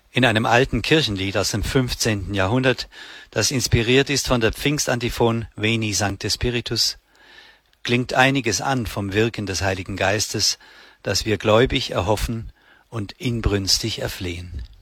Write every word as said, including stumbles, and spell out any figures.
In einem alten Kirchenlied aus dem fünfzehnten Jahrhundert, das inspiriert ist von der Pfingstantiphon Veni Sancte Spiritus, klingt einiges an vom Wirken des Heiligen Geistes, das wir gläubig erhoffen und inbrünstig erflehen.